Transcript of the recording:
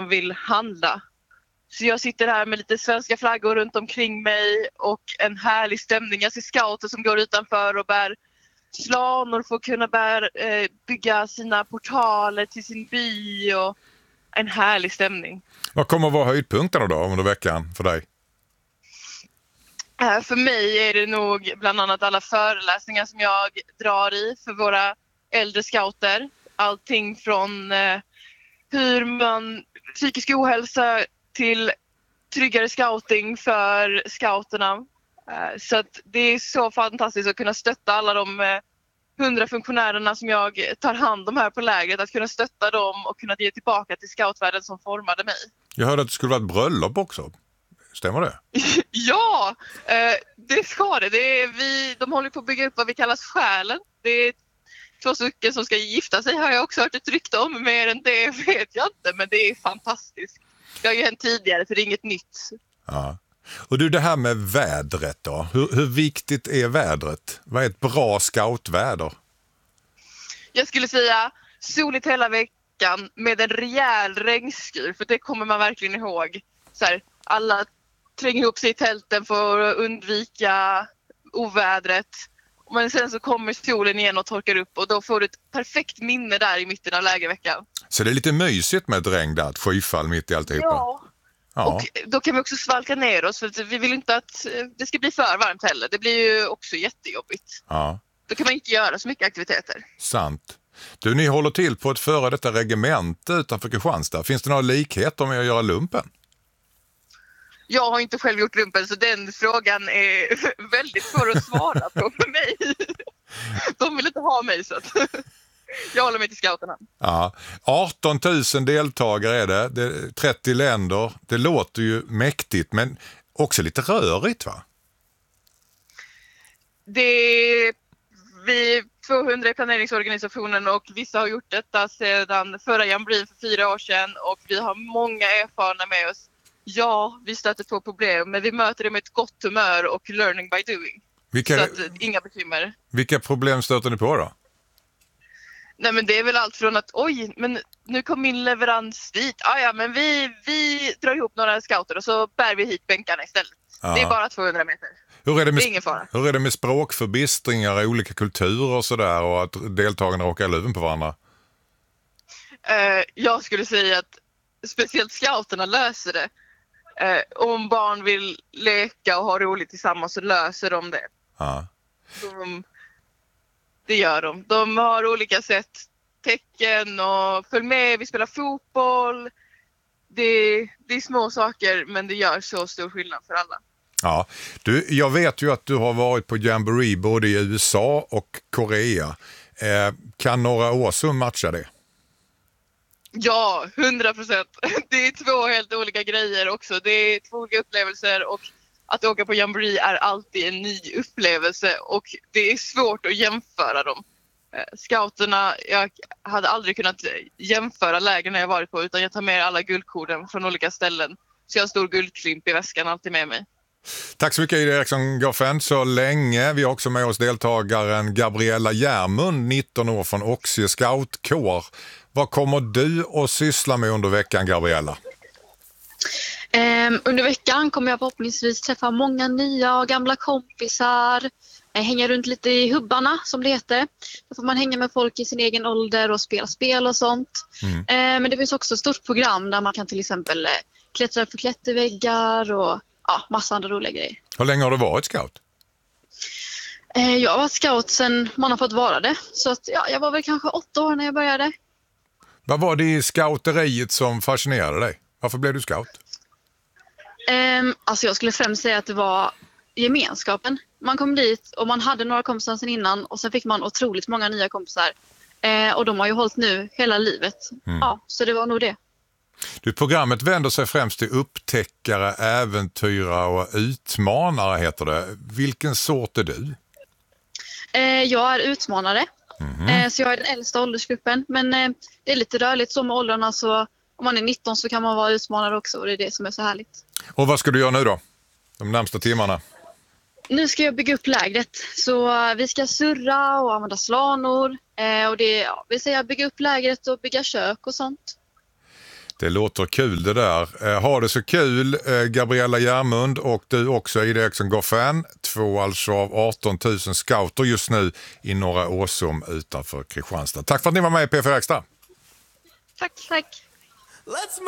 vill handla. Så jag sitter här med lite svenska flaggor runt omkring mig och en härlig stämning. Jag ser scouter som går utanför och bär slanor för att kunna bygga sina portaler till sin by, och en härlig stämning. Vad kommer att vara höjdpunkterna då under veckan för dig? För mig är det nog bland annat alla föreläsningar som jag drar i för våra äldre scouter. Allting från hur man psykisk ohälsa till tryggare scouting för scouterna. Så att det är så fantastiskt att kunna stötta alla de 100 funktionärerna som jag tar hand om här på lägret. Att kunna stötta dem och kunna ge tillbaka till scoutvärlden som formade mig. Jag hörde att det skulle vara ett bröllop också. Stämmer det? Ja, det ska det. De håller på att bygga upp vad vi kallar själen. Det är 2 stycken som ska gifta sig, har jag också hört ett rykte om. Mer än det vet jag inte, men det är fantastiskt. Det har ju hänt tidigare, så det är inget nytt. Ja. Och du, det här med vädret då. Hur viktigt är vädret? Vad är ett bra scoutväder? Jag skulle säga soligt hela veckan med en rejäl regnskur, för det kommer man verkligen ihåg. Så här, alla tränger ihop sig i tälten för att undvika ovädret. Men sen så kommer solen igen och torkar upp, och då får du ett perfekt minne där i mitten av lägerveckan. Så det är lite mysigt med ett regn där, ett skyfall mitt i alltihopa. Ja. Och då kan vi också svalka ner oss, för vi vill inte att det ska bli för varmt heller. Det blir ju också jättejobbigt. Ja. Då kan man inte göra så mycket aktiviteter. Sant. Du, ni håller till på ett före detta regemente utanför Kristianstad. Finns det några likheter med att göra lumpen? Jag har inte själv gjort lumpen, så den frågan är väldigt svår att svara på för mig. De vill inte ha mig, så att jag håller mig till scouterna. Ja. 18 000 deltagare är det 30 länder. Det låter ju mäktigt, men också lite rörigt, va? Vi är 200 i planeringsorganisationen, och vissa har gjort detta sedan förra jamboree för 4 år sedan, och vi har många erfarna med oss. Ja, vi stöter på problem, men vi möter det med ett gott humör och learning by doing. Så att, inga bekymmer. Vilka problem stöter ni på då? Nej, men det är väl allt från att men nu kom min leverans dit. Ja, men vi drar ihop några scouter och så bär vi hit bänkarna istället. Ja. Det är bara 200 meter. Det är ingen fara. Hur är det med språkförbistringar i olika kulturer och sådär, och att deltagarna råkar luven på varandra? Jag skulle säga att speciellt scouterna löser det. Om barn vill leka och ha roligt tillsammans, så löser de det. Ja. Det gör de. De har olika sätt, tecken och följ med, vi spelar fotboll. Det är små saker, men det gör så stor skillnad för alla. Ja, jag vet ju att du har varit på jamboree både i USA och Korea. Kan några Åsum matcha det? Ja, 100%. Det är 2 helt olika grejer också. Det är 2 olika upplevelser, och att åka på jamboree är alltid en ny upplevelse, och det är svårt att jämföra dem. Scouterna, jag hade aldrig kunnat jämföra lägren jag varit på, utan jag tar med alla guldkorden från olika ställen. Så jag har en stor guldklimp i väskan alltid med mig. Tack så mycket, Ida Eriksson Goffen, så länge. Vi har också med oss deltagaren Gabriella Järmund, 19 år, från Oxie Scoutkår. Vad kommer du att syssla med under veckan, Gabriella? Under veckan kommer jag förhoppningsvis träffa många nya och gamla kompisar. Hänga runt lite i hubbarna, som det heter. Då får man hänga med folk i sin egen ålder och spela spel och sånt. Men det finns också ett stort program där man kan till exempel klättra för klätterväggar och massa andra roliga grejer. Hur länge har du varit scout? Jag har varit scout sedan man har fått vara det. Så att, jag var väl kanske 8 år när jag började. Vad var det i scouteriet som fascinerade dig? Varför blev du scout? Alltså jag skulle främst säga att det var gemenskapen. Man kom dit och man hade några kompisar sedan innan, och sen fick man otroligt många nya kompisar. Och de har ju hållit nu hela livet. Ja, så det var nog det. Programmet vänder sig främst till upptäckare, äventyrare och utmanare, heter det. Vilken sort är du? Jag är utmanare. Så jag är den äldsta åldersgruppen. Men det är lite rörligt så med åldrarna, så om man är 19 så kan man vara utmanare också, och det är det som är så härligt. Och vad ska du göra nu då? De närmsta timmarna? Nu ska jag bygga upp lägret. Så vi ska surra och använda slanor. Och det vill säga bygga upp lägret och bygga kök och sånt. Det låter kul det där. Ha det så kul, Gabriella Järmund och du också, Ida Eriksson Goffin. 2 alltså av 18 000 scouter just nu i Norra Åsum utanför Kristianstad. Tack för att ni var med i P4 Extra. Tack.